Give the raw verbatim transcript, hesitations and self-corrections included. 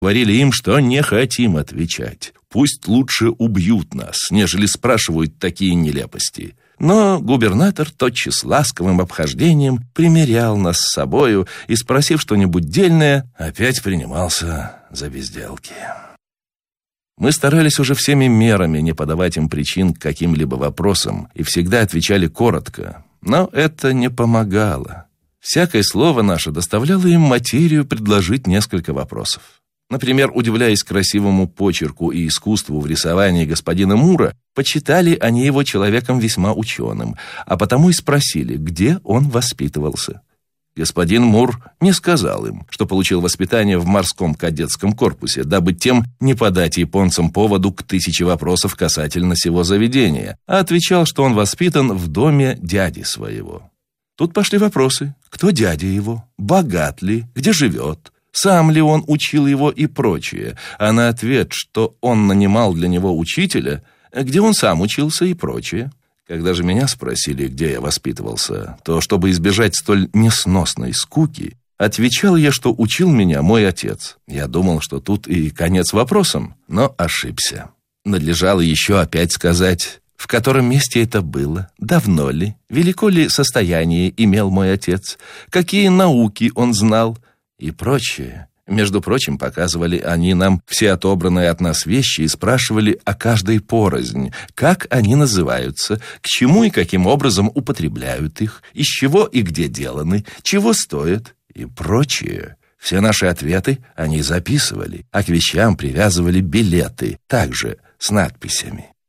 Говорили им, что не хотим отвечать. Пусть лучше убьют нас, нежели спрашивают такие нелепости. Но губернатор тотчас ласковым обхождением примирял нас с собою и, спросив что-нибудь дельное, опять принимался за безделки. Мы старались уже всеми мерами не подавать им причин к каким-либо вопросам и всегда отвечали коротко, но это не помогало. Всякое слово наше доставляло им материю предложить несколько вопросов. Например, удивляясь красивому почерку и искусству в рисовании господина Мура, почитали они его человеком весьма ученым, а потому и спросили, где он воспитывался. Господин Мур не сказал им, что получил воспитание в морском кадетском корпусе, дабы тем не подать японцам поводу к тысяче вопросов касательно сего заведения, а отвечал, что он воспитан в доме дяди своего. Тут пошли вопросы: кто дядя его, богат ли, где живет, сам ли он учил его и прочее, а на ответ, что он нанимал для него учителя, где он сам учился и прочее. Когда же меня спросили, где я воспитывался, то, чтобы избежать столь несносной скуки, отвечал я, что учил меня мой отец. Я думал, что тут и конец вопросам, но ошибся. Надлежало еще опять сказать, в котором месте это было, давно ли, велико ли состояние имел мой отец, какие науки он знал и прочее. Между прочим, показывали они нам все отобранные от нас вещи и спрашивали о каждой порознь, как они называются, к чему и каким образом употребляют их, из чего и где деланы, чего стоят и прочее. Все наши ответы они записывали, а к вещам привязывали билеты, также с надписями.